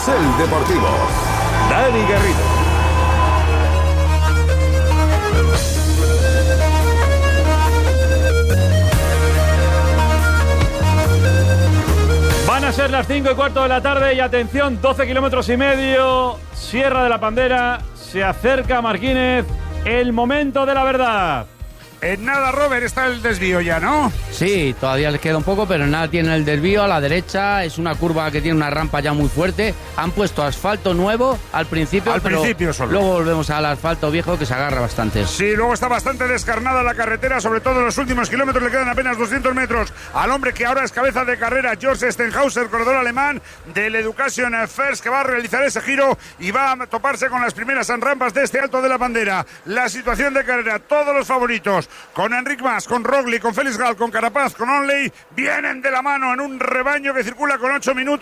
Carrusel Deportivo. Dani Garrido. Van a ser las 5:15 de la tarde y atención, 12 kilómetros y medio, Sierra de la Pandera, se acerca Marquínez, el momento de la verdad. En nada, Robert, está el desvío ya, ¿no? Sí, todavía les queda un poco, pero nada, tiene el desvío a la derecha, es una curva que tiene una rampa ya muy fuerte, han puesto asfalto nuevo al principio, solo. Luego volvemos al asfalto viejo que se agarra bastante. Sí, luego está bastante descarnada la carretera, sobre todo en los últimos kilómetros, le quedan apenas 200 metros al hombre que ahora es cabeza de carrera, George Stenhauser, corredor alemán del Education First, que va a realizar ese giro y va a toparse con las primeras rampas de este Alto de la Bandera. La situación de carrera, todos los favoritos, con Enric Mas, con Roglic, con Félix Gall, con Carapaz, con Onley, vienen de la mano en un rebaño que circula con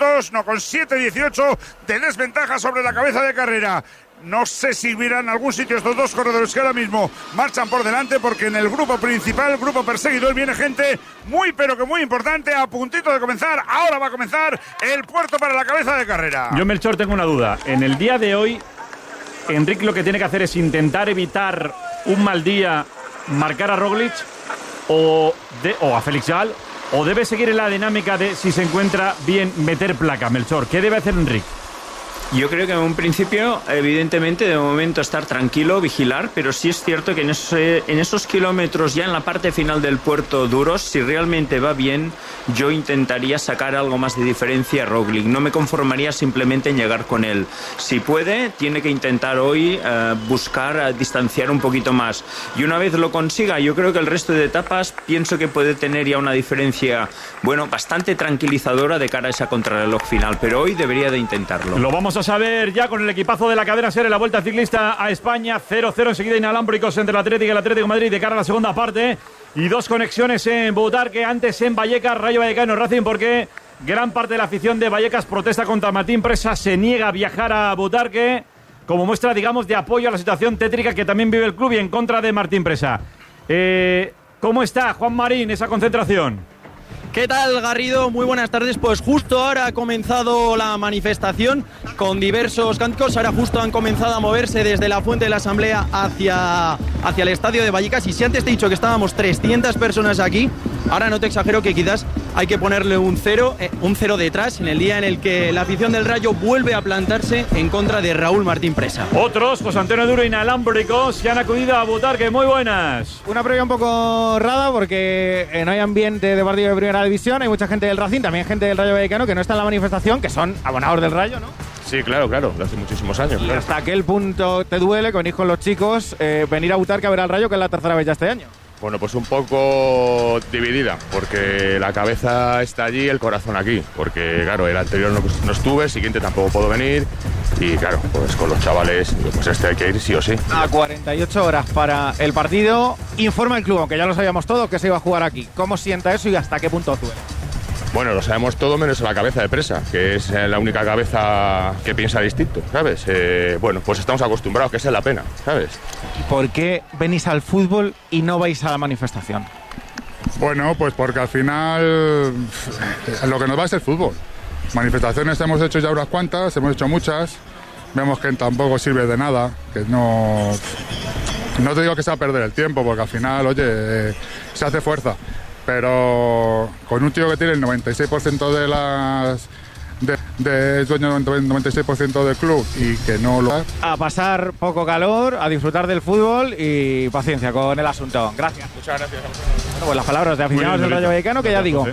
7:18 de desventaja sobre la cabeza de carrera. No sé si irán a algún sitio estos dos corredores que ahora mismo marchan por delante, porque en el grupo principal, el grupo perseguidor, viene gente muy pero que muy importante, a puntito de comenzar. Ahora va a comenzar el puerto para la cabeza de carrera. Yo, Melchor, tengo una duda. En el día de hoy, Enric lo que tiene que hacer es intentar evitar un mal día, marcar a Roglic o a Félix Gall, o debe seguir en la dinámica de, si se encuentra bien, meter placa. Melchor, ¿qué debe hacer Enric? Yo creo que en un principio, evidentemente, de momento estar tranquilo, vigilar, pero sí es cierto que en esos kilómetros, ya en la parte final del puerto duros, si realmente va bien, yo intentaría sacar algo más de diferencia a Roglic. No me conformaría simplemente en llegar con él. Si puede, tiene que intentar hoy buscar distanciar un poquito más. Y una vez lo consiga, yo creo que el resto de etapas pienso que puede tener ya una diferencia, bueno, bastante tranquilizadora de cara a esa contrarreloj final, pero hoy debería de intentarlo. Lo vamos a saber ya con el equipazo de la cadena SER en la Vuelta Ciclista a España. 0-0 enseguida inalámbricos entre el Atlético y el Atlético de Madrid de cara a la segunda parte. Y dos conexiones en Butarque, antes en Vallecas, Rayo Vallecano, Racing, porque gran parte de la afición de Vallecas protesta contra Martín Presa, se niega a viajar a Butarque como muestra, digamos, de apoyo a la situación tétrica que también vive el club y en contra de Martín Presa. ¿Cómo está, Juan Marín, esa concentración? ¿Qué tal, Garrido? Muy buenas tardes. Pues justo ahora ha comenzado la manifestación con diversos cánticos. Ahora justo han comenzado a moverse desde la Fuente de la Asamblea hacia el estadio de Vallecas. Y si antes te he dicho que estábamos 300 personas aquí, ahora no te exagero que quizás hay que ponerle un cero detrás en el día en el que la afición del Rayo vuelve a plantarse en contra de Raúl Martín Presa. Otros, José Antonio Duro, inalámbricos, se han acudido a Butarque. Muy buenas. Una previa un poco rara porque no hay ambiente de partido de primera división, hay mucha gente del Racing, también gente del Rayo Vallecano que no está en la manifestación, que son abonados del Rayo, ¿no? Sí, claro, de hace muchísimos años. Y claro. hasta aquel punto te duele que venís con los chicos, venir a Butarque a ver al Rayo, que es la tercera vez ya este año. Bueno, pues un poco dividida, porque la cabeza está allí, el corazón aquí, porque claro, el anterior no estuve, el siguiente tampoco puedo venir, y claro, pues con los chavales, pues este hay que ir sí o sí. A 48 horas para el partido, informa el club, aunque ya lo sabíamos todos, que se iba a jugar aquí. ¿Cómo sienta eso y hasta qué punto duele? Bueno, lo sabemos todo menos la cabeza de Presa, que es la única cabeza que piensa distinto, ¿sabes? Bueno, pues estamos acostumbrados, que esa es la pena, ¿sabes? ¿Por qué venís al fútbol y no vais a la manifestación? Bueno, pues porque al final lo que nos va es el fútbol. Manifestaciones hemos hecho ya unas cuantas, hemos hecho muchas, vemos que tampoco sirve de nada, que no te digo que sea perder el tiempo, porque al final, oye, se hace fuerza. Pero con un tío que tiene el 96% de las... es dueño del 96% del club y que no lo... A pasar poco calor, a disfrutar del fútbol y paciencia con el asunto. Gracias. Muchas gracias. Bueno, pues las palabras de aficionados del Rayo Vallecano, que ya digo,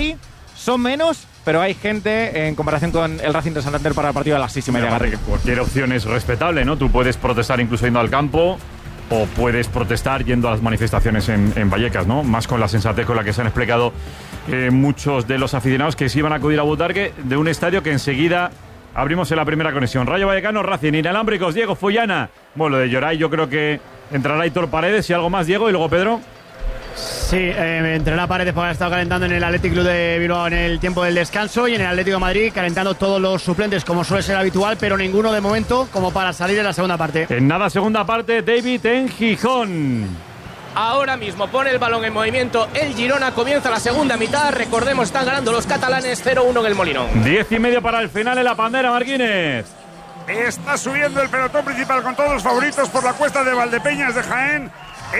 son menos, pero hay gente en comparación con el Racing de Santander para el partido de las 6:30. Cualquier opción es respetable, ¿no? Tú puedes protestar incluso yendo al campo, o puedes protestar yendo a las manifestaciones en Vallecas, ¿no? Más con la sensatez con la que se han explicado muchos de los aficionados que sí iban a acudir a Butarque, de un estadio que enseguida abrimos en la primera conexión. Rayo Vallecano, Racing, inalámbricos, Diego Follana. Bueno, lo de Lloray yo creo que entrará Aitor Paredes y algo más, Diego, y luego Pedro. Sí, entrenará Paredes porque ha estado calentando en el Athletic Club de Bilbao en el tiempo del descanso y en el Atlético de Madrid calentando todos los suplentes como suele ser habitual, pero ninguno de momento como para salir en la segunda parte. En nada, segunda parte, David en Gijón. ahora mismo pone el balón en movimiento el Girona, comienza la segunda mitad, recordemos, están ganando los catalanes 0-1 en el Molinón. 10:30 para el final en la Pandera, Marquines. Está subiendo el pelotón principal con todos los favoritos por la cuesta de Valdepeñas de Jaén.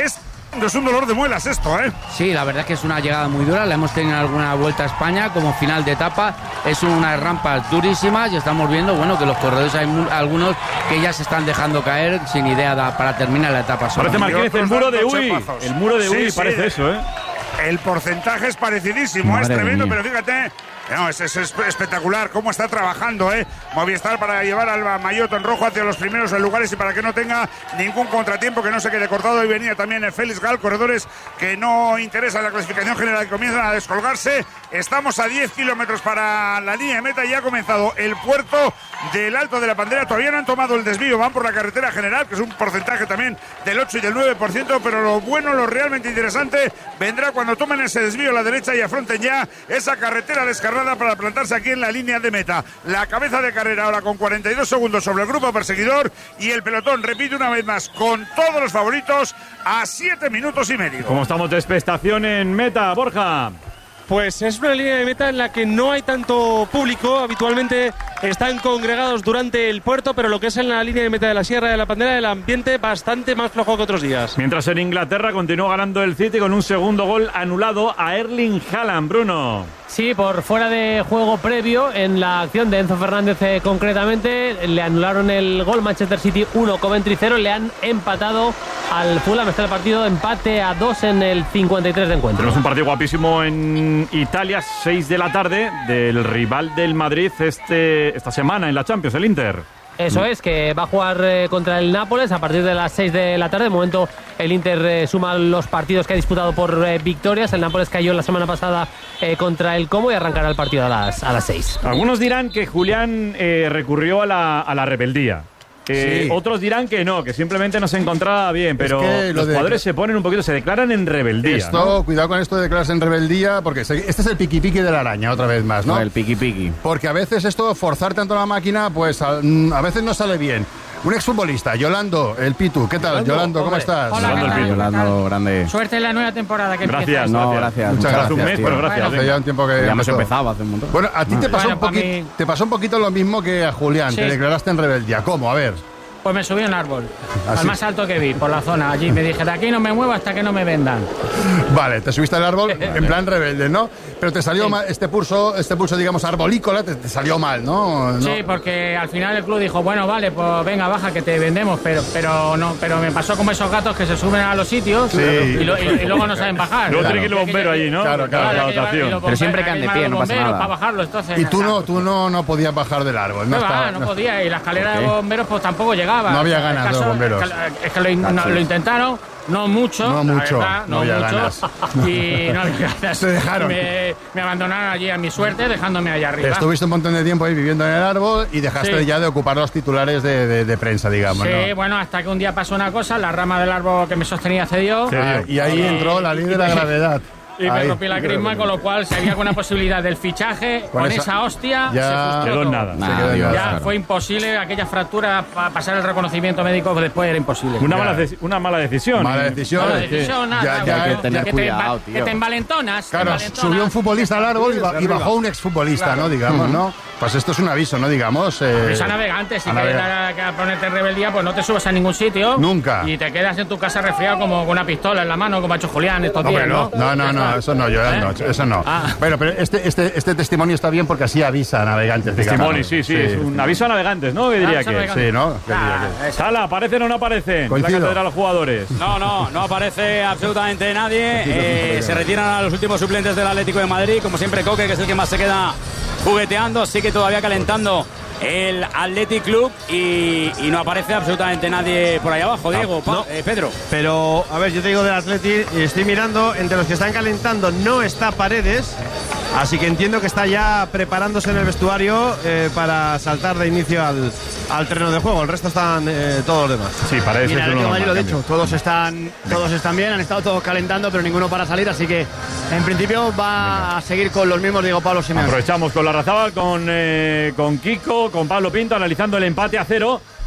Es un dolor de muelas esto, ¿eh? Sí, la verdad es que es una llegada muy dura. La hemos tenido en alguna Vuelta a España como final de etapa. Es unas rampas durísimas y estamos viendo, bueno, que los corredores hay algunos que ya se están dejando caer sin idea para terminar la etapa. Parece, Marquínez, el muro de Uy. El muro de Uy parece eso, ¿eh? El porcentaje es parecidísimo, Madre es tremendo, mía. pero fíjate. No, es espectacular cómo está trabajando, Movistar para llevar al Maillot en rojo hacia los primeros lugares y para que no tenga ningún contratiempo, que no se quede cortado. Y venía también el Félix Gal, corredores que no interesa la clasificación general, que comienzan a descolgarse. Estamos a 10 kilómetros para la línea de meta y ha comenzado el puerto del Alto de la Pandera. Todavía no han tomado el desvío, van por la carretera general, que es un porcentaje también del 8 y del 9%, pero lo bueno, lo realmente interesante, vendrá cuando tomen ese desvío a la derecha y afronten ya esa carretera descarnada para plantarse aquí en la línea de meta. La cabeza de carrera ahora con 42 segundos sobre el grupo perseguidor y el pelotón, repite una vez más, con todos los favoritos a 7 minutos y medio. ¿Cómo estamos de expectación en meta, Borja? Pues es una línea de meta en la que no hay tanto público. Habitualmente están congregados durante el puerto, pero lo que es en la línea de meta de la Sierra de la Pandera, el ambiente bastante más flojo que otros días. Mientras en Inglaterra continúa ganando el City con un segundo gol anulado a Erling Haaland, Bruno. Sí, por fuera de juego previo en la acción de Enzo Fernández concretamente, le anularon el gol. Manchester City 1, Coventry 0, le han empatado al Fulham. Está el partido empate a 2 en el 53 de encuentro. Tenemos un partido guapísimo en Italia, 6 de la tarde, del rival del Madrid esta semana en la Champions, el Inter. Eso es, que va a jugar contra el Nápoles a partir de las 6 de la tarde. De momento el Inter suma los partidos que ha disputado por victorias. El Nápoles cayó la semana pasada contra el Como y arrancará el partido a las 6. Algunos dirán que Julián recurrió a la rebeldía. Sí. Otros dirán que no, que simplemente no se encontraba bien, pero que los jugadores se ponen un poquito, se declaran en rebeldía. Cuidado con esto de declararse en rebeldía, porque este es el piqui-piqui de la araña, otra vez más, ¿no? El piqui-piqui. Porque a veces esto, forzar tanto la máquina, pues a veces no sale bien. Un exfutbolista, Yolando, el Pitu. ¿Qué tal, Yolando? ¿Cómo estás? Hola, Yolando, el Pitu. Yolando, grande. Suerte en la nueva temporada que empieza. Gracias. No, gracias. Muchas gracias. Hace un mes, tío. pero gracias. Hace ya un tiempo que Ya hemos empezó. empezado hace un montón. Bueno, a ti te pasó, Bueno, te pasó un poquito lo mismo que a Julián. Sí. Te declaraste en rebeldía. ¿Cómo? A ver. Pues me subí a un árbol, ¿Ah, al sí? más alto que vi, por la zona. Allí me dije, de aquí no me muevo hasta que no me vendan. Vale, te subiste al árbol en plan rebelde, ¿no? Pero te salió mal este pulso, digamos, arbolícola, te salió mal, ¿no? Sí, porque al final el club dijo, bueno, vale, pues venga, baja, que te vendemos, pero me pasó como esos gatos que se suben a los sitios y luego no saben bajar. Luego tiene que ir el bombero allí, ¿no? Claro, La dotación. Pero siempre caen de pie, no pasa nada. Para bajarlo, entonces. Y tú no podías bajar del árbol, ¿no? No podía, y la escalera de bomberos pues tampoco llegaba. No había ganas de los bomberos. Es que lo intentaron, no mucho. No mucho, la verdad, no había mucho, ganas. Y no había ganas. Se dejaron. Me abandonaron allí a mi suerte, dejándome allá arriba. Estuviste un montón de tiempo ahí viviendo en el árbol y dejaste Sí. ya de ocupar los titulares de prensa, digamos, Sí, ¿no? bueno, hasta que un día pasó una cosa, la rama del árbol que me sostenía cedió. Y ahí entró la ley de la gravedad. Y me Ahí. rompí la crisma, con lo cual si había alguna posibilidad del fichaje, Con con esa- esa hostia, ya se frustró quedó en todo. nada. Se quedó en nada. Ya Claro. fue imposible, aquella fractura, pasar el reconocimiento médico después era imposible. Una mala decisión. Mala decisión. Mala decisión, nada, Ya, ya, hay que tener que cuidado, que tío. te envalentonas. Claro, te envalentonas. subió un futbolista al árbol y bajó un exfutbolista, Claro. ¿no? Digamos, ¿no? Pues esto es un aviso, ¿no? Digamos. Pues a navegantes, si a quieres navegantes. a ponerte en rebeldía, pues no te subas a ningún sitio. Nunca. Y te quedas en tu casa resfriado como con una pistola en la mano, como ha hecho Julián estos Hombre, días, ¿no? no, eso no, Yolando, eso no. Ah. Bueno, pero este testimonio está bien porque así avisa a navegantes, digamos. Testimonio, sí, es un aviso a navegantes, ¿no? ¿Qué diría Aviso a que? navegantes. Sí, ¿no? ¿Qué diría que? Sala, ¿aparecen o no aparecen? Coincido. La catedral de los jugadores. No aparece absolutamente nadie. Se retiran a los últimos suplentes del Atlético de Madrid. Como siempre, Coque, que es el que más se queda jugueteando. Sigue todavía calentando el Athletic Club y no aparece absolutamente nadie por ahí abajo. Diego, Pedro. Pero, a ver, yo te digo del Atleti, y estoy mirando, entre los que están calentando no está Paredes, así que entiendo que está ya preparándose en el vestuario para saltar de inicio al terreno de juego. El resto están todos los demás. Sí, parece Mira, que el uno Atlético de Madrid lo normal, dicho, todos están bien, han estado todos calentando, pero ninguno para salir, así que en principio va a seguir con los mismos Diego Pablo Simeone. Aprovechamos con Larrazábal, con Kiko, con Pablo Pinto, analizando el empate a 0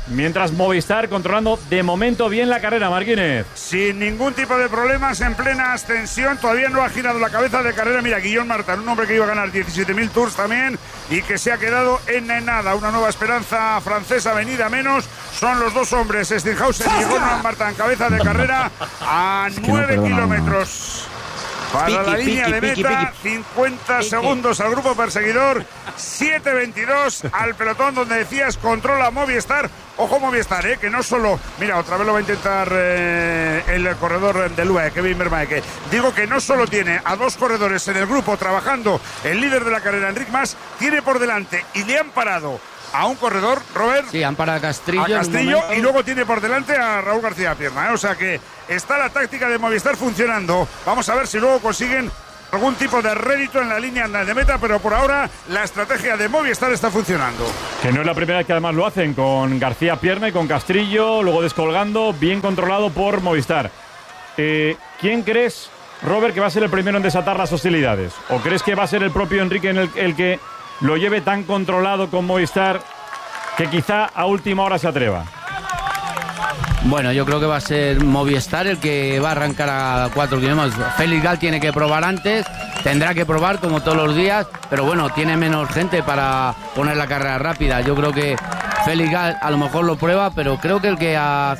Mientras Movistar controlando de momento bien la carrera, Marquínez. Sin ningún tipo de problemas, en plena ascensión. Todavía no ha girado la cabeza de carrera. Mira, Guillaume Martin, un hombre que iba a ganar 17.000 Tours también y que se ha quedado en nada. Una nueva esperanza francesa venida menos. Son los dos hombres, Stenhausen y Guillaume Martin, cabeza de carrera a 9 kilómetros. Para la línea de meta, 50 segundos al grupo perseguidor, 7.22 al pelotón donde decías controla Movistar. Ojo Movistar, que no solo... Mira, otra vez lo va a intentar el corredor de Lua, Kevin Vermaeke. Digo que no solo tiene a dos corredores en el grupo trabajando, el líder de la carrera, Enric Mas, tiene por delante y le han parado a un corredor, Robert. Sí, han parado a Castrillo. A Castrillo y luego tiene por delante a Raúl García Pierna. O sea que está la táctica de Movistar funcionando. Vamos a ver si luego consiguen algún tipo de rédito en la línea de meta, pero por ahora la estrategia de Movistar está funcionando. Que no es la primera vez que además lo hacen con García Pierna y con Castrillo, luego descolgando, bien controlado por Movistar. ¿Quién crees, Robert, que va a ser el primero en desatar las hostilidades? ¿O crees que va a ser el propio Enrique el que lo lleve tan controlado con Movistar que quizá a última hora se atreva? Bueno, yo creo que va a ser Movistar el que va a arrancar a 4 kilómetros. Félix Gal tiene que probar antes, tendrá que probar como todos los días, pero bueno, tiene menos gente para poner la carrera rápida. Yo creo que Félix Gal a lo mejor lo prueba, pero creo que el que a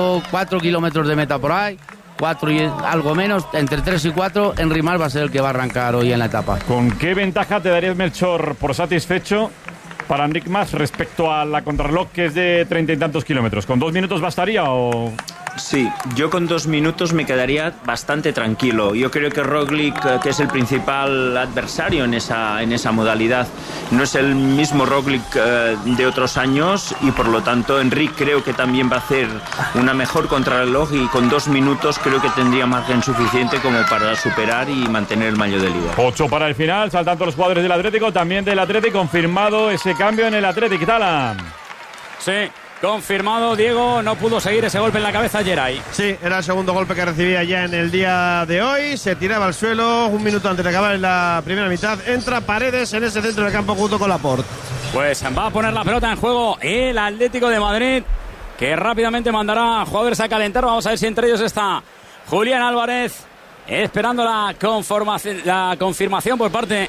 4 kilómetros de meta por ahí, 4 y algo menos, entre 3 y 4, Enric Mas va a ser el que va a arrancar hoy en la etapa. ¿Con qué ventaja te darías, Melchor, por satisfecho para Enric Mas respecto a la contrarreloj, que es de 30 y tantos kilómetros? ¿Con 2 minutos bastaría o...? Sí, yo con 2 minutos me quedaría bastante tranquilo. Yo creo que Roglic, que es el principal adversario en esa modalidad, no es el mismo Roglic de otros años y por lo tanto Enric creo que también va a hacer una mejor contrarreloj y con 2 minutos creo que tendría margen suficiente como para superar y mantener el maillot de líder. 8 para el final, saltando los jugadores del Atlético, también del Atlético, confirmado ese cambio en el Atlético. ¿Tala? Sí. Confirmado, Diego, no pudo seguir ese golpe en la cabeza Geray. Sí, era el segundo golpe que recibía ya en el día de hoy. Se tiraba al suelo un minuto antes de acabar en la primera mitad. Entra Paredes en ese centro del campo junto con Laporte. Pues va a poner la pelota en juego el Atlético de Madrid, que rápidamente mandará a jugadores a calentar. Vamos a ver si entre ellos está Julián Álvarez, esperando la confirmación por parte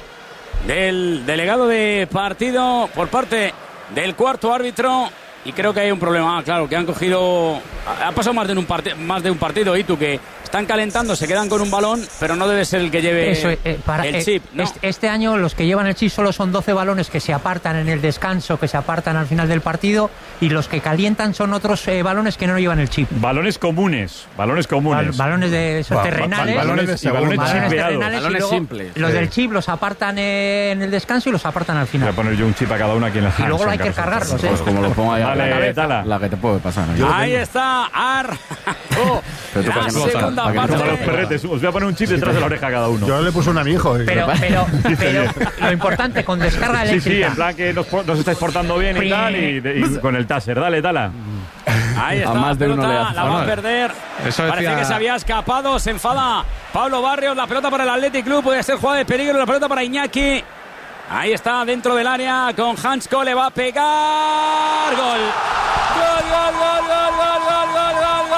del delegado de partido, por parte del cuarto árbitro. Y creo que hay un problema, claro, que han cogido... Ha pasado más de un partido, y tú, que están calentando, se quedan con un balón, pero no debe ser el que lleve el chip, ¿no? Este año los que llevan el chip solo son 12 balones que se apartan en el descanso, que se apartan al final del partido, y los que calientan son otros balones que no llevan el chip. Balones comunes. Balones de esos terrenales. Balones terrenales. Balones simples. Los del chip los apartan en el descanso y los apartan al final. Voy a poner yo un chip a cada uno aquí en la... Y luego hay que cargarlos, Pues como lo pongo ahí. Dale, Tala. La que te puede pasar. Ahí está la segunda parte. Como los perretes, os voy a poner un chip detrás de la oreja a cada uno. Yo le puse una a mi hijo. Pero lo importante, con descarga eléctrica. Sí, en plan que nos estáis portando bien y tal, y con el taser. Dale, Tala. Ahí está, más de uno le hace. la va a perder. Parece que se había escapado, se enfada Pablo Barrios. La pelota para el Athletic Club, puede ser jugada de peligro. La pelota para Iñaki. Ahí está, dentro del área con Hansko, le va a pegar. Gol. Gol, gol, gol, gol, gol, gol, gol, gol,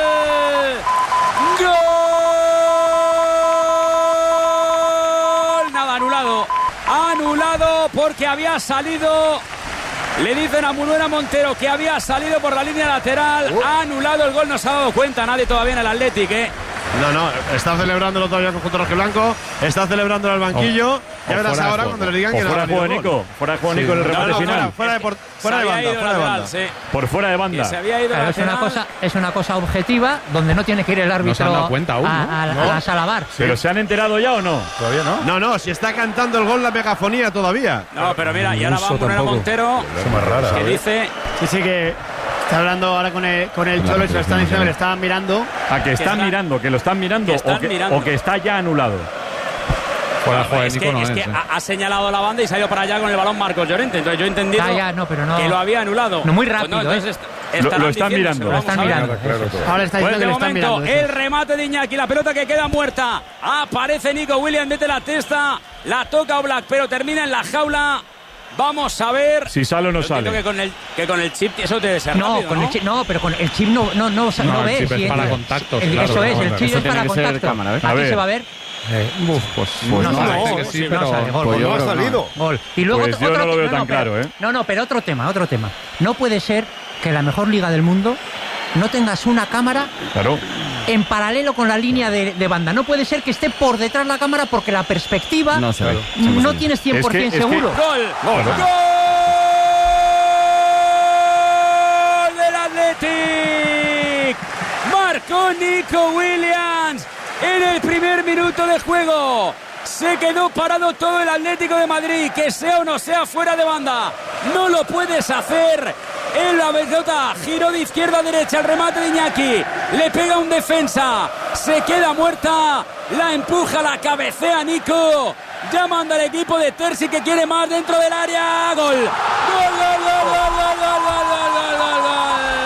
gol. Nada, anulado porque había salido. Le dicen a Manuela Montero que había salido por la línea lateral. Ha anulado el gol, no se ha dado cuenta nadie todavía en el Athletic, No, está celebrándolo todavía con conjunto rojiblanco. Está celebrando al banquillo. Ya verás ahora cuando le digan que no. Fuera de juego Nico. Fuera de juego Nico en el remate final. Fuera de banda. Sí. Por fuera de banda. Se había ido es una cosa objetiva donde no tiene que ir el árbitro. No se han dado cuenta aún, a Salabar. ¿Pero se han enterado ya o no? Todavía no. No, si está cantando el gol la megafonía todavía. No, pero mira, y ahora va Manuela Montero. Es más rara. Que dice... Sí, que está hablando ahora con el Cholo y se lo están diciendo que le estaban mirando. Que lo están mirando o que está ya anulado. Es que ha señalado la banda y se ha ido para allá con el balón Marcos Llorente. Entonces yo he entendido que lo había anulado. No, muy rápido. Lo están mirando. Ahora está diciendo que de lo están momento, mirando. el remate de Iñaki, la pelota que queda muerta. Aparece Nico Williams, mete la testa, la toca Oblak, pero termina en la jaula Vamos a ver. Si sale o no Yo sale. entiendo que con el chip eso debe ser rápido, con el chip, no, pero con el chip no el ves. chip es para contactos, claro, eso es, claro, el chip eso es para tiene que ser contactos. cámara, ¿ves? Aquí se va a ver. Pues no parece sale. que sí, No pero sale, gol, no gol. ha salido. Gol. Y luego Pues yo no lo veo tan claro, No, pero otro tema. No puede ser que la mejor liga del mundo no tengas una cámara en paralelo con la línea de banda. No puede ser que esté por detrás la cámara porque la perspectiva no se ve. No tienes 100% seguro. ¡Gol del Athletic! Marcó Nico Williams en el primer minuto de juego. Se quedó parado todo el Atlético de Madrid, que sea o no sea fuera de banda. No lo puedes hacer. En la pelota, giró de izquierda a derecha, el remate de Iñaki. Le pega un defensa. Se queda muerta. La empuja, la cabecea Nico. Ya manda el equipo de Terzi que quiere más dentro del área. ¡Gol! ¡Gol, gol, gol, gol, gol, gol, gol, gol, gol, gol!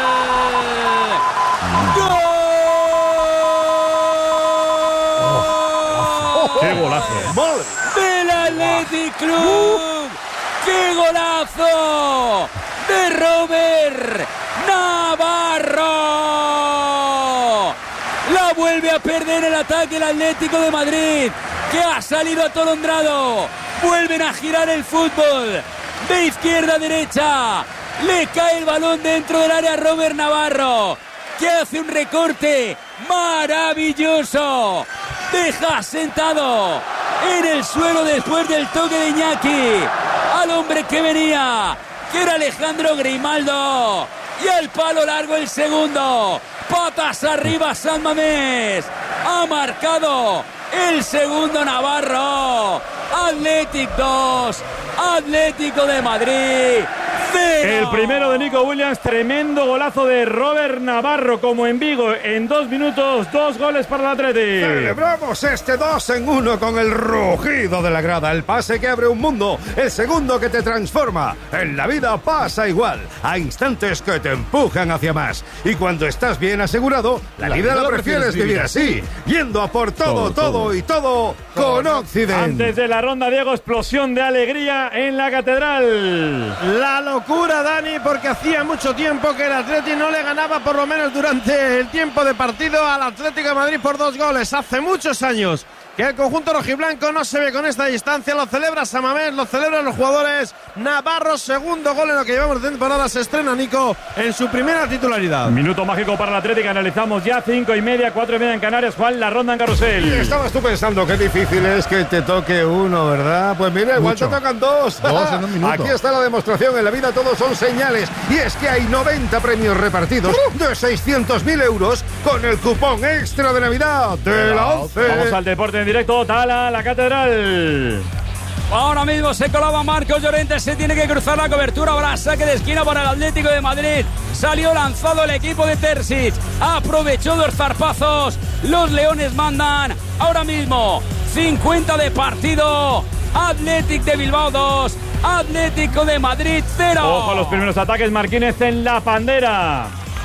¡Qué golazo! ¡Del Athletic Club! ¡Qué golazo! ¡De Robert Navarro! La vuelve a perder el ataque el Atlético de Madrid, que ha salido atolondrado. Vuelven a girar el fútbol de izquierda a derecha. Le cae el balón dentro del área a Robert Navarro, que hace un recorte maravilloso. Deja sentado en el suelo después del toque de Iñaki al hombre que venía, que era Alejandro Grimaldo. Y al palo largo el segundo. Patas arriba San Mamés. Ha marcado el segundo Navarro. Athletic 2, Atlético de Madrid 0. El primero de Nico Williams, tremendo golazo de Robert Navarro, como en Vigo, en 2 minutos, 2 goles para el Athletic. Celebramos este 2-1 con el rugido de la grada, el pase que abre un mundo, el segundo que te transforma. En la vida pasa igual, a instantes que te empujan hacia más. Y cuando estás bien asegurado, la vida la prefieres vivir así, yendo a por todo con Occident. Antes de la ronda, Diego, explosión de alegría en la Catedral. La locura, Dani, porque hacía mucho tiempo que el Athletic no le ganaba, por lo menos durante el tiempo de partido, al Atlético de Madrid por 2 goles. Hace muchos años que el conjunto rojiblanco no se ve con esta distancia. Lo celebra San Mamés, lo celebran los jugadores. Navarro, segundo gol en lo que llevamos de temporada. Se estrena Nico en su primera titularidad. Minuto mágico para el Athletic. Analizamos ya 5:30, 4:30 en Canarias. Juan, la ronda en carrusel. Y estabas tú pensando qué difícil es que te toque uno, ¿verdad? Pues mira, igual te tocan 2. 2 en un minuto. Aquí está la demostración. En la vida todos son señales. Y es que hay 90 premios repartidos de 600.000 euros con el cupón extra de Navidad de la ONCE. Vamos al deporte en directo. Tala, la Catedral. Ahora mismo se colaba Marcos Llorente, se tiene que cruzar la cobertura. Ahora saque de esquina para el Atlético de Madrid. Salió lanzado el equipo de Terzic. Aprovechó los zarpazos. Los Leones mandan. Ahora mismo 50 de partido. Athletic de Bilbao 2. Atlético de Madrid 0. Ojo a los primeros ataques. Marquínez en la bandera.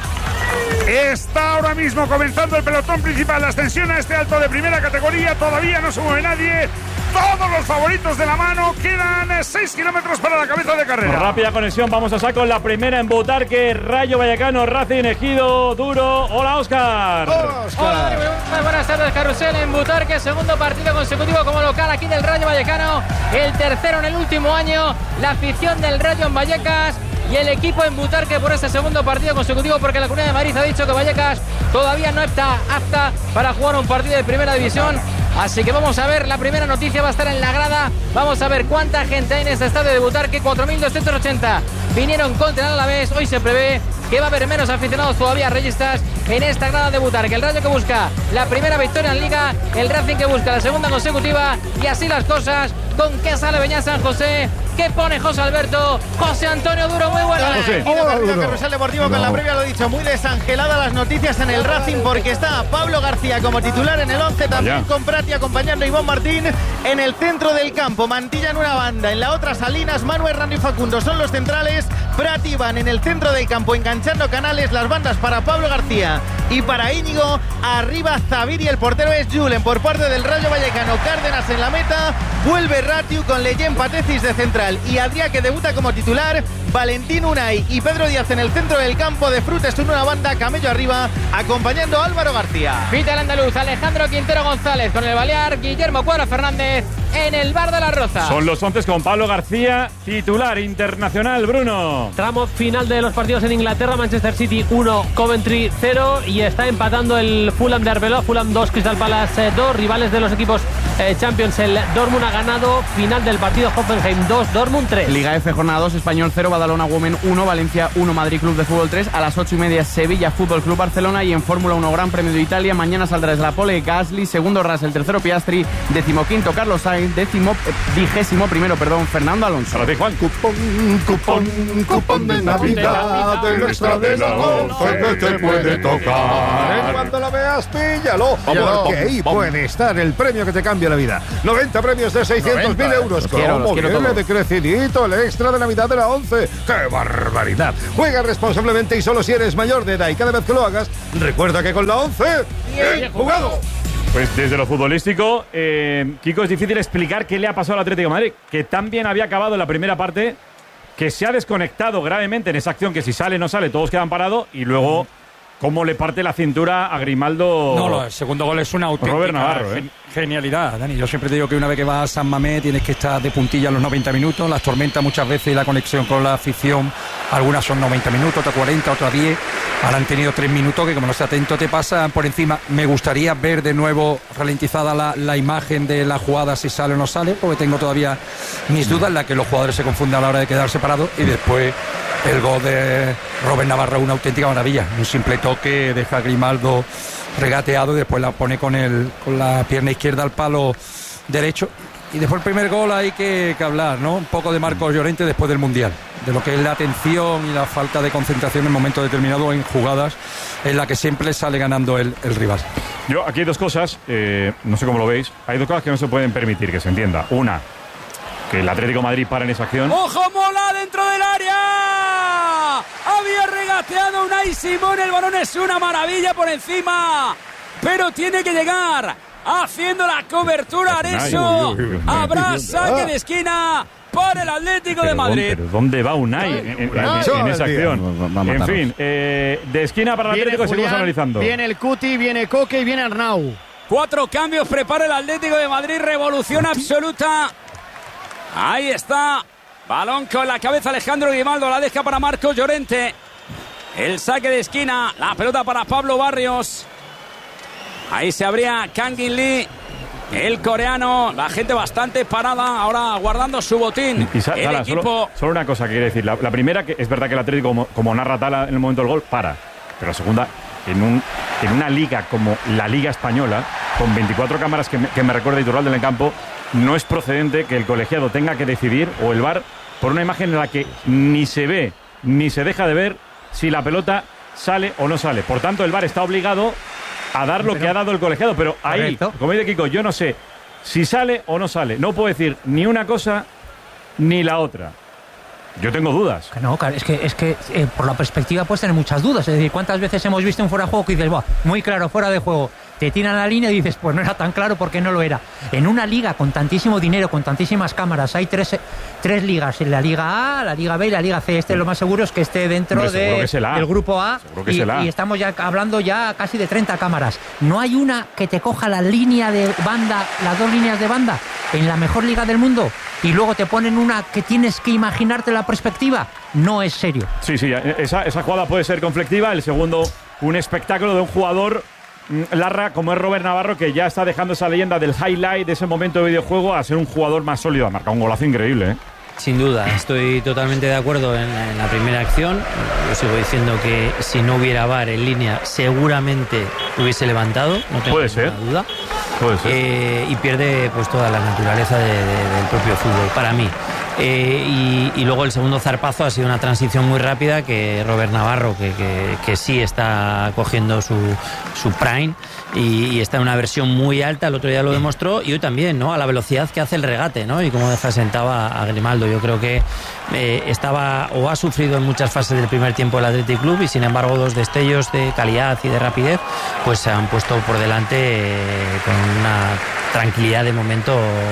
Está ahora mismo comenzando el pelotón principal, la ascensión a este alto de primera categoría. Todavía no se mueve nadie. Todos los favoritos de la mano. Quedan 6 kilómetros para la cabeza de carrera. Rápida conexión, vamos a saco la primera en Butarque, Rayo Vallecano, Racing, Ejido, Duro. Hola, Óscar. Hola, muy buenas tardes, Carrusel en Butarque. Segundo partido consecutivo como local aquí del Rayo Vallecano. El tercero en el último año. La afición del Rayo en Vallecas. Y el equipo en Butarque por ese segundo partido consecutivo, porque la Comunidad de Madrid ha dicho que Vallecas todavía no está apta para jugar un partido de primera división. Así que vamos a ver, la primera noticia va a estar en la grada. Vamos a ver cuánta gente hay en este estadio de Butarque. 4.280 vinieron contra el Alavés. Hoy se prevé que va a haber menos aficionados todavía reyistas en esta grada de Butarque. El Rayo que busca la primera victoria en Liga, el Racing que busca la segunda consecutiva, y así las cosas. ¿Con qué sale Beñat San José? ¿Qué pone José Alberto? José Antonio Duro, muy buenas. Carrusel Deportivo, con la previa lo he dicho, muy desangelada las noticias en el Racing, porque está Pablo García como titular en el 11, también con Prati acompañando a Iván Martín en el centro del campo. Mantilla en una banda, en la otra Salinas, Manu, Hernando y Facundo son los centrales. Prati Iván en el centro del campo enganchando canales, las bandas para Pablo García y para Íñigo. Arriba Zaviri, el portero es Julen por parte del Rayo Vallecano. Cárdenas en la meta, vuelve Ratiu con Leyen Patecis de central y Adrià, que debuta como titular, Valentín Unai y Pedro Díaz en el centro del campo, de Frutos en una banda, Camello arriba, acompañando a Álvaro García. Pita el andaluz, Alejandro Quintero González con el balear, Guillermo Cuadra Fernández en el bar de la Roza. Son los 11 con Pablo García, titular internacional, Bruno. Tramo final de los partidos en Inglaterra, Manchester City 1, Coventry 0, y está empatando el Fulham de Arbeloa, Fulham 2, Crystal Palace 2, rivales de los equipos Champions. El Dortmund ha ganado, final del partido, Hoffenheim 2, Dortmund 3. Liga F, jornada 2, Español 0, Badalona Women 1, Valencia 1, Madrid Club de Fútbol 3. A las 8:30 Sevilla Fútbol Club Barcelona, y en Fórmula 1 Gran Premio de Italia mañana saldrá desde la pole Gasly, segundo Russell, tercero Piastri, 15º Carlos Sainz, 21º Fernando Alonso. Para ti, Juan. Cupón de Navidad, del extra de la 11 que te puede tocar. En cuanto lo veas, píllalo, porque ahí puede estar el premio que te cambia la vida. 90 premios de 600.000 euros. Como viene de crecidito el extra de Navidad de la 11. ¡Qué barbaridad! Juega responsablemente y solo si eres mayor de edad, y cada vez que lo hagas, recuerda que con la 11, ¡bien jugado! Pues desde lo futbolístico, Kiko, es difícil explicar qué le ha pasado al Atlético de Madrid, que tan bien había acabado en la primera parte, que se ha desconectado gravemente en esa acción, que si sale no sale, todos quedan parados, y luego cómo le parte la cintura a Grimaldo. No, el segundo gol es una auténtica genialidad, Dani. Yo siempre te digo que una vez que vas a San Mamés tienes que estar de puntilla los 90 minutos. Las tormentas muchas veces y la conexión con la afición, algunas son 90 minutos, otras 40, otras 10. Ahora han tenido 3 minutos que, como no estés atento, te pasan por encima. Me gustaría ver de nuevo ralentizada la imagen de la jugada, si sale o no sale, porque tengo todavía mis dudas en las que los jugadores se confunden a la hora de quedar separados. Y después el gol de Robert Navarro, una auténtica maravilla. Un simple toque, deja a Grimaldo regateado y después la pone con la pierna izquierda al palo derecho. Y después el primer gol hay que hablar, ¿no? Un poco de Marcos Llorente después del Mundial, de lo que es la atención y la falta de concentración en momentos determinados en jugadas en la que siempre sale ganando el rival. Yo, aquí hay dos cosas, no sé cómo lo veis, hay dos cosas que no se pueden permitir, que se entienda. Una, que el Atlético de Madrid para en esa acción. ¡Ojo, Mola dentro del área! Había regateado Unai Simón, el balón es una maravilla por encima, pero tiene que llegar haciendo la cobertura Areso. Habrá saque de esquina para el Atlético de Madrid. ¿Pero dónde va Unai en esa acción? En fin, de esquina para el Atlético, seguimos analizando. Viene el Cuti, viene Coque y viene Arnau. 4 cambios prepara el Atlético de Madrid, revolución absoluta. Ahí está, balón con la cabeza Alejandro Grimaldo, la deja para Marcos Llorente. El saque de esquina, la pelota para Pablo Barrios. Ahí se abría Kangin Lee, el coreano, la gente bastante parada, ahora guardando su botín. El equipo. Solo una cosa que quiero decir, la primera, que es verdad que el Atlético, como narra Tala en el momento del gol, para. Pero la segunda, en una liga como la Liga Española, con 24 cámaras que me recuerda Iturralde en el campo, no es procedente que el colegiado tenga que decidir, o el VAR, por una imagen en la que ni se ve, ni se deja de ver si la pelota sale o no sale. Por tanto, el VAR está obligado a dar lo que ha dado el colegiado, pero ahí, como dice Kiko, yo no sé si sale o no sale. No puedo decir ni una cosa ni la otra. Yo tengo dudas. No, es que por la perspectiva puedes tener muchas dudas. Es decir, ¿cuántas veces hemos visto un fuera de juego que dices, muy claro, fuera de juego? Te tiran la línea y dices, pues no era tan claro porque no lo era. En una liga con tantísimo dinero, con tantísimas cámaras, hay tres ligas, en la Liga A, la Liga B y la Liga C. Lo más seguro es que esté dentro del grupo A, y estamos ya hablando ya casi de 30 cámaras. No hay una que te coja la línea de banda, las 2 líneas de banda, en la mejor liga del mundo, y luego te ponen una que tienes que imaginarte la perspectiva. No es serio. Sí, esa jugada puede ser conflictiva. El segundo, un espectáculo de un jugador Larra, como es Robert Navarro, que ya está dejando esa leyenda del highlight de ese momento de videojuego a ser un jugador más sólido. Ha marcado un golazo increíble, ¿eh? Sin duda, estoy totalmente de acuerdo en la primera acción. Yo sigo diciendo que si no hubiera VAR en línea, seguramente hubiese levantado, no tengo ninguna duda. Puede ser. Y pierde pues toda la naturaleza del propio fútbol, para mí. Y luego el segundo zarpazo ha sido una transición muy rápida, que Robert Navarro, que sí está cogiendo su prime y está en una versión muy alta. El otro día lo demostró, y hoy también, ¿no? A la velocidad que hace el regate, ¿no? Y cómo deja sentado a Grimaldo. Yo creo que estaba o ha sufrido en muchas fases del primer tiempo el Athletic Club, y sin embargo 2 destellos de calidad y de rapidez pues se han puesto por delante con una tranquilidad de momento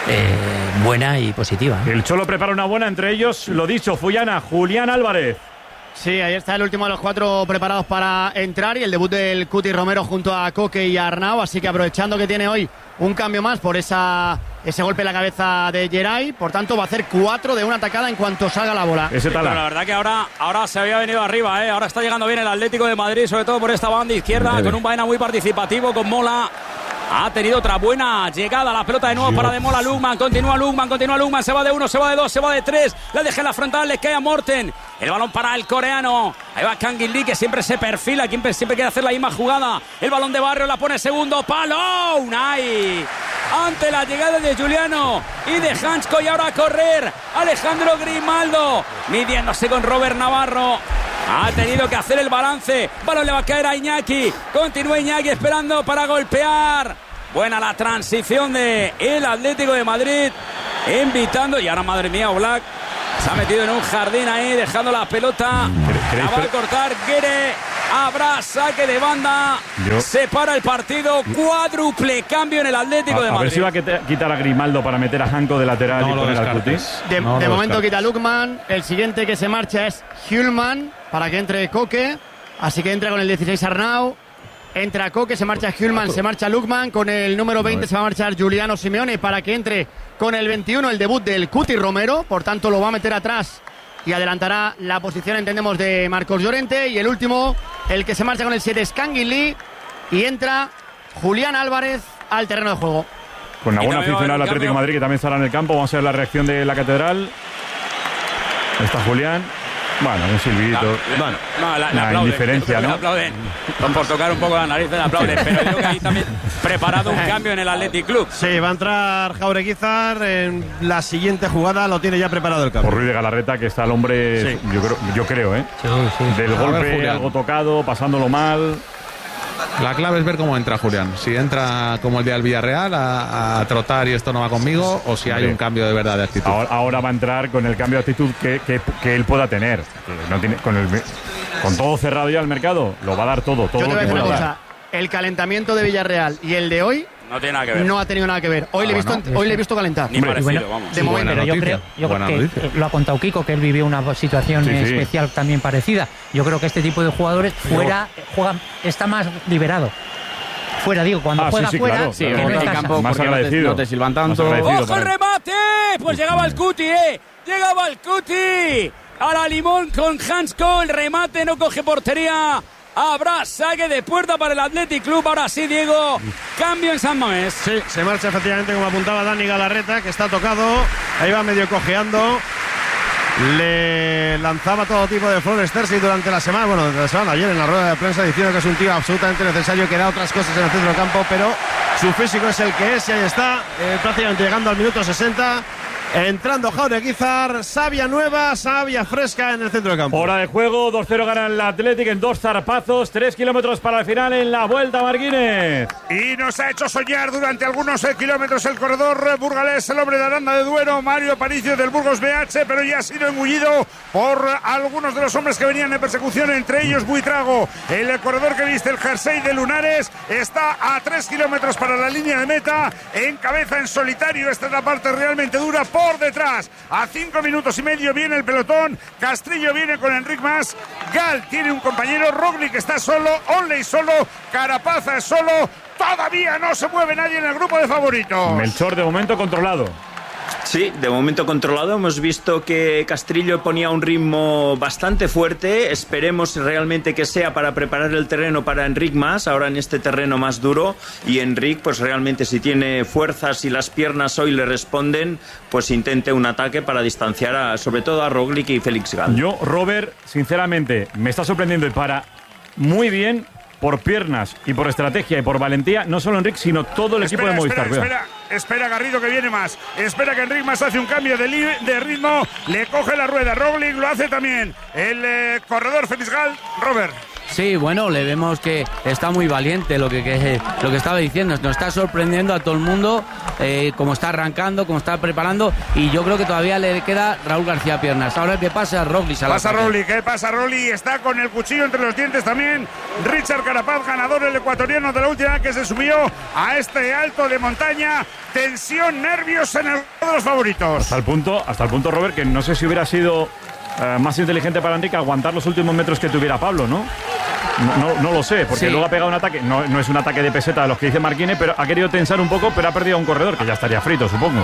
buena y positiva. El Cholo prepara una buena, entre ellos, lo dicho, Fullana, Julián Álvarez. Sí, ahí está el último de los 4 preparados para entrar y el debut del Cuti Romero junto a Coque y a Arnau, así que aprovechando que tiene hoy un cambio más por ese golpe en la cabeza de Geray, por tanto va a hacer 4 de una atacada en cuanto salga la bola. Pero la verdad que ahora se había venido arriba, ahora está llegando bien el Atlético de Madrid, sobre todo por esta banda izquierda, con un Baena muy participativo, con Mola. Ha tenido otra buena llegada, la pelota de nuevo para de Mola. Lugman, continúa Lugman, se va de 1, se va de 2, se va de 3, la deja en la frontal, le cae a Morten, el balón para el coreano, ahí va Kangin Lee, que siempre se perfila, siempre quiere hacer la misma jugada, el balón de Barrio, la pone segundo palo, Unai, ante la llegada de Juliano y de Hansko, y ahora a correr Alejandro Grimaldo, midiéndose con Robert Navarro. Ha tenido que hacer el balance. Balón le va a caer a Iñaki. Continúa Iñaki esperando para golpear. Buena la transición de el Atlético de Madrid. Invitando. Y ahora, madre mía, Oblak se ha metido en un jardín ahí, dejando la pelota. La va a cortar Guere. Habrá saque de banda. Se para el partido. Cuádruple cambio en el Atlético de Madrid. A ver si va a quitar a Grimaldo para meter a Hanko de lateral y poner al Cutis. De momento quita Lukman. El siguiente que se marcha es Hjulman para que entre Coque. Así que entra con el 16 Arnau. Entra Coque, se marcha Hjulman, se marcha Lukman. Con el número 20 se va a marchar Giuliano Simeone para que entre con el 21 el debut del Cuti Romero. Por tanto lo va a meter atrás y adelantará la posición, entendemos, de Marcos Llorente. Y el último, el que se marcha con el 7 es Kangin Lee. Y entra Julián Álvarez al terreno de juego. Con una buena aficionada al Atlético de Madrid, que también estará en el campo. Vamos a ver la reacción de la Catedral. Está Julián. Bueno, un silbidito. Una indiferencia, ¿no? Le aplauden. Por tocar un poco la nariz, le aplauden. Pero yo creo que ahí también preparado un cambio en el Athletic Club. Sí, va a entrar Jaureguizar en la siguiente jugada, lo tiene ya preparado el cambio. Por Ruiz de Galarreta, que está el hombre, yo creo, del golpe algo tocado, pasándolo mal. La clave es ver cómo entra Julián. Si entra como el día del Villarreal a trotar y esto no va conmigo, o si hay un cambio de verdad de actitud. Ahora va a entrar con el cambio de actitud que él pueda tener. No tiene, con todo cerrado ya el mercado, lo va a dar todo. Yo te voy a decir una cosa. El calentamiento de Villarreal y el de hoy no tiene nada que ver. No ha tenido nada que ver. Hoy le he visto calentar. Ni parecido, vamos. De momento, pero yo creo que lo ha contado Kiko, que él vivió una situación especial también parecida. Yo creo que este tipo de jugadores está más liberado. Fuera, digo, cuando juega fuera, claro. Sí, en el campo, más agradecido. No te silban tanto. ¡Ojo el remate! Pues llegaba el Cuti, Llegaba el Cuti. A la limón con Hansko. El remate no coge portería. Habrá saque de puerta para el Athletic Club. Ahora sí, Diego, cambio en San Mamés. Sí, se marcha efectivamente, como apuntaba Dani Galarreta, que está tocado. Ahí va medio cojeando. Le lanzaba todo tipo de flores Terzi durante la semana. Bueno, durante la semana, ayer en la rueda de prensa, diciendo que es un tío absolutamente necesario, que da otras cosas en el centro del campo, pero su físico es el que es. Y ahí está, prácticamente llegando al minuto 60. Entrando Jaureguizar, savia nueva, savia fresca en el centro del campo. Hora de juego, 2-0 gana el Athletic en 2 zarpazos, 3 kilómetros para el final en la Vuelta Marguínez. Y nos ha hecho soñar durante algunos kilómetros el corredor burgalés, el hombre de Aranda de Duero, Mario Aparicio del Burgos BH, pero ya ha sido engullido por algunos de los hombres que venían en persecución, entre ellos Buitrago. El corredor que viste el jersey de Lunares está a 3 kilómetros para la línea de meta, en cabeza en solitario. Esta es la parte realmente dura. Por detrás, a 5 minutos y medio viene el pelotón. Castrillo viene con Enric Mas. Gal tiene un compañero. Roglic está solo. Onley solo. Carapaza es solo. Todavía no se mueve nadie en el grupo de favoritos. Melchor de momento controlado. Sí, de momento controlado. Hemos visto que Castrillo ponía un ritmo bastante fuerte. Esperemos realmente que sea para preparar el terreno para Enric Mas, ahora en este terreno más duro. Y Enric, pues realmente si tiene fuerzas y las piernas hoy le responden, pues intente un ataque para distanciar sobre todo a Roglic y Félix Gal. Yo, Robert, sinceramente, me está sorprendiendo y para muy bien por piernas y por estrategia y por valentía, no solo Enric, sino todo el equipo de Movistar. Espera Garrido, que viene más. Espera que Enric Mas hace un cambio de ritmo. Le coge la rueda. Roglic lo hace también. El corredor Félix Gal. Robert. Sí, bueno, le vemos que está muy valiente, lo que estaba diciendo. Nos está sorprendiendo a todo el mundo. cómo está arrancando, cómo está preparando, y yo creo que todavía le queda Raúl García Piernas. Ahora que pasa Roglic. Pasa Roglic, está con el cuchillo entre los dientes también. Richard Carapaz, ganador el ecuatoriano de la última que se subió a este alto de montaña. Tensión, nervios en el de los favoritos. Hasta el punto, Robert, que no sé si hubiera sido más inteligente para Enric aguantar los últimos metros que tuviera Pablo, ¿no? No lo sé, porque luego ha pegado un ataque, no es un ataque de peseta de los que dice Marquine, pero ha querido tensar un poco, pero ha perdido a un corredor que ya estaría frito, supongo.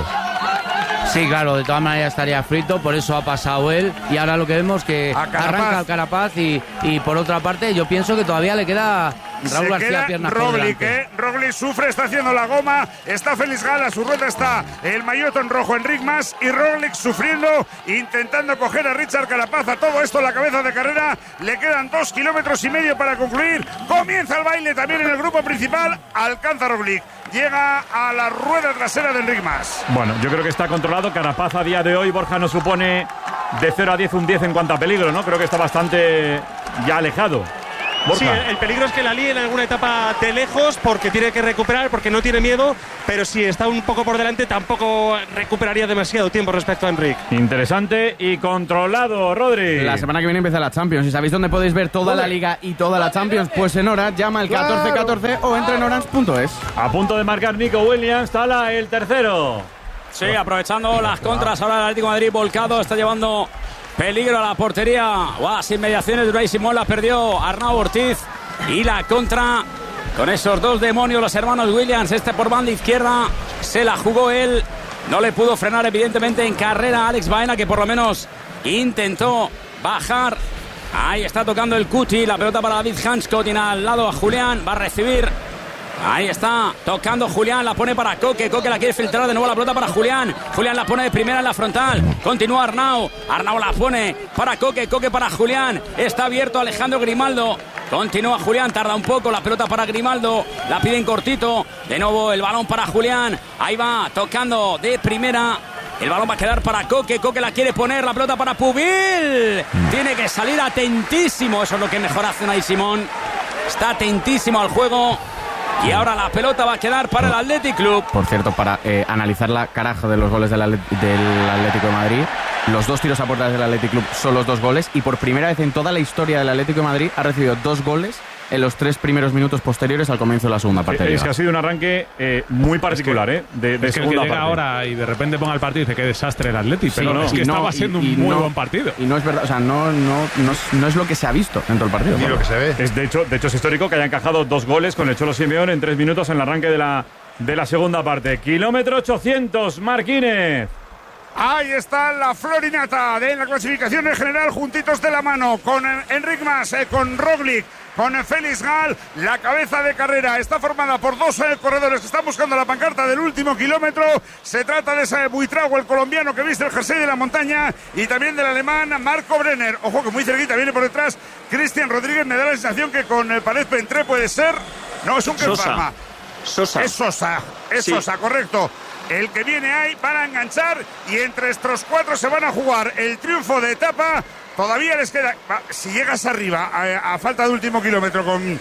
Sí, claro, de todas maneras estaría frito, por eso ha pasado él, y ahora lo que vemos que arranca el Carapaz y por otra parte yo pienso que todavía le queda Raúl García Piernas por delante. Roglic sufre, está haciendo la goma, está Félix Gal, a su rueda está el maillot en rojo Enric Mas, y Roglic sufriendo, intentando coger a Richard Carapaz. A todo esto la cabeza de carrera, le quedan 2,5 kilómetros para concluir. Comienza el baile también en el grupo principal, alcanza Roglic, llega a la rueda trasera de Enric Mas. Bueno, yo creo que está controlado. Carapaz a día de hoy, Borja, no supone de 0 a 10 un 10 en cuanto a peligro, ¿no? Creo que está bastante ya alejado. Borja. Sí, el peligro es que la líe en alguna etapa de lejos porque tiene que recuperar, porque no tiene miedo, pero si está un poco por delante tampoco recuperaría demasiado tiempo respecto a Enric. Interesante y controlado, Rodri. La semana que viene empieza la Champions. ¿Y sabéis dónde podéis ver toda la Liga y toda la Champions? Pues en Orange, llama el 1414 o entra en orange.es. A punto de marcar Nico Williams, Tala el tercero. Sí, aprovechando las contras, ahora el Atlético de Madrid volcado, está llevando peligro a la portería. Las inmediaciones de Unai Simón la perdió Arnau Ortiz. Y la contra con esos dos demonios, los hermanos Williams. Este por banda izquierda se la jugó él. No le pudo frenar evidentemente en carrera a Alex Baena, que por lo menos intentó bajar. Ahí está tocando el Cuti, la pelota para David Hansko, tiene al lado a Julián, va a recibir. Ahí está, tocando Julián, la pone para Coque, Coque la quiere filtrar de nuevo, la pelota para Julián, Julián la pone de primera en la frontal, continúa Arnau la pone para Coque, Coque para Julián, está abierto Alejandro Grimaldo, continúa Julián, tarda un poco, la pelota para Grimaldo, la piden cortito, de nuevo el balón para Julián, ahí va, tocando de primera. El balón va a quedar para Coque, Coque la quiere poner, la pelota para Pubil, tiene que salir atentísimo, eso es lo que mejor hace Unai Simón, está atentísimo al juego. Y ahora la pelota va a quedar para el Athletic Club. Por cierto, para analizar la caraja de los goles del Atlético de Madrid, los 2 tiros a puerta del Athletic Club son los 2 goles, y por primera vez en toda la historia del Atlético de Madrid ha recibido 2 goles en los 3 primeros minutos posteriores al comienzo de la segunda parte. Es que ha sido un arranque muy particular, de segunda llega parte. Ahora y de repente ponga el partido y dice qué desastre el Atlético, pero no, es que estaba siendo un muy buen partido. Y no es verdad, o sea, no es lo que se ha visto dentro del partido. Ni lo que se ve. De hecho es histórico que haya encajado 2 goles con el Cholo Simeone en 3 minutos en el arranque de la segunda parte. Kilómetro 800, Marquínez. Ahí está la florinata de la clasificación en general, juntitos de la mano, con Enric Mas, con Roglic, con Félix Gal. La cabeza de carrera está formada por 2 corredores que están buscando la pancarta del último kilómetro. Se trata de ese Buitrago, el colombiano que viste el jersey de la montaña, y también del alemán Marco Brenner. Ojo que muy cerquita viene por detrás Cristian Rodríguez. Me da la sensación que con el Pared Pentré puede ser. No, es un Kenfarma. Sosa. Es Sosa, Sí. Sosa, correcto. El que viene ahí para enganchar, y entre estos 4 se van a jugar el triunfo de etapa. Todavía les queda, si llegas arriba a falta de último kilómetro, con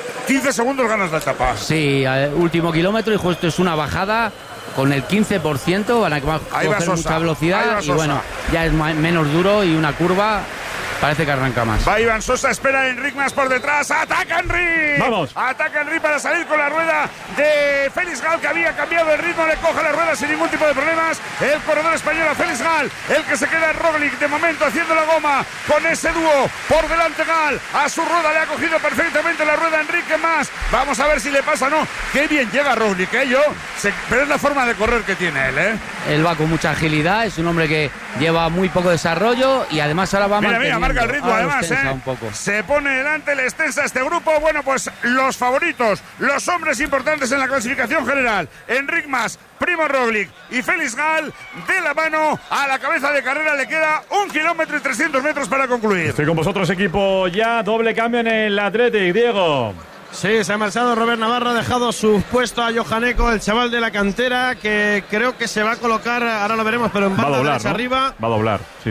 15 segundos ganas la etapa. Sí, último kilómetro, y justo es una bajada con el 15%, van a coger mucha velocidad y bueno, ya es menos duro, y una curva parece que arranca más. Va Iván Sosa, espera a Enric Mas por detrás. ¡Ataca Enric! ¡Vamos! Ataca Enric para salir con la rueda de Félix Gal, que había cambiado el ritmo. Le coge la rueda sin ningún tipo de problemas el corredor español a Félix Gal. El que se queda en Roglic de momento haciendo la goma con ese dúo por delante. Gal a su rueda le ha cogido perfectamente la rueda a Enrique Mas. Vamos a ver si le pasa o no. Qué bien llega Roglic, pero es la forma de correr que tiene él, Él va con mucha agilidad, es un hombre que lleva muy poco desarrollo, y además ahora va manteniendo. Marca el ritmo, además, un poco. Se pone delante, le extensa este grupo. Bueno, pues los favoritos, los hombres importantes en la clasificación general: Enric Mas, Primo Roglic y Félix Gal, de la mano. A la cabeza de carrera le queda 1 kilómetro y 300 metros para concluir. Estoy con vosotros, equipo, ya doble cambio en el Athletic, Diego. Sí, se ha marchado Robert Navarro, ha dejado su puesto a Johaneco, el chaval de la cantera, que creo que se va a colocar, ahora lo veremos, pero en banda derecha arriba. Va a doblar, sí.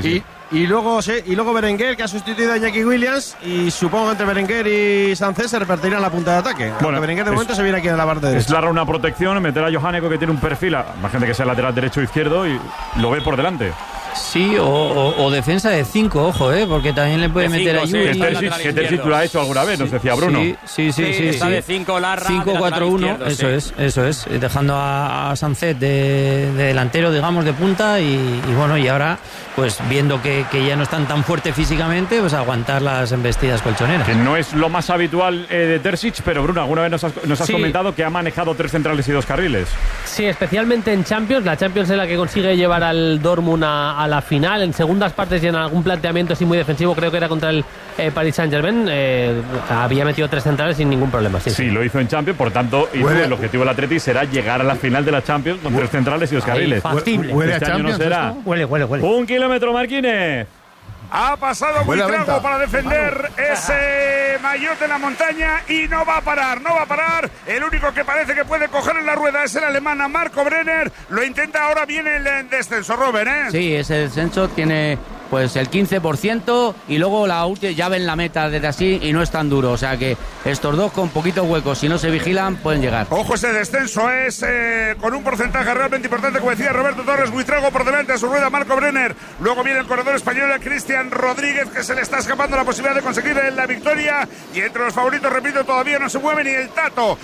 Y luego Berenguer, que ha sustituido a Iñaki Williams, y supongo que entre Berenguer y Sánchez se repartirán la punta de ataque. Bueno, Berenguer de momento se viene aquí en la parte derecha. Es larga una protección, meter a Johaneko, que tiene un perfil, imagínate que sea lateral derecho o izquierdo, y lo ve por delante. Sí, o defensa de 5, ojo, porque también le puede meter a Yuri. Que Terzic lo ha hecho alguna vez, nos decía Bruno. Sí. Está de 5 Larra. 5-4-1, eso es. Dejando a Sánchez de delantero, digamos, de punta, y bueno, y ahora, pues viendo que ya no están tan fuertes físicamente, pues aguantar las embestidas colchoneras. Que no es lo más habitual de Terzic, pero Bruno, alguna vez nos has comentado que ha manejado 3 centrales y 2 carriles. Sí, especialmente en Champions. La Champions es la que consigue llevar al Dortmund a la final. En segundas partes y en algún planteamiento así muy defensivo, creo que era contra el Paris Saint-Germain, había metido 3 centrales sin ningún problema. Sí, lo hizo en Champions, por tanto, el objetivo del Atleti será llegar a la final de la Champions con 3 centrales y 2 carriles. Huele este a año no será. Huele. 1 kilómetro, Marquínez. Ha pasado Buitrago para defender ese maillot de la montaña y no va a parar. El único que parece que puede coger en la rueda es el alemán Marco Brenner. Lo intenta, ahora viene el descenso, Robert, ¿eh? Sí, ese descenso tiene pues el 15% y luego la última ya ven la meta desde así y no es tan duro. O sea que estos dos con poquitos huecos, si no se vigilan, pueden llegar. Ojo, ese descenso es con un porcentaje realmente importante, como decía Roberto Torres. Buitrago por delante, a su rueda Marco Brenner. Luego viene el corredor español Cristian Rodríguez, que se le está escapando la posibilidad de conseguir la victoria. Y entre los favoritos, repito, todavía no se mueve ni el Tato.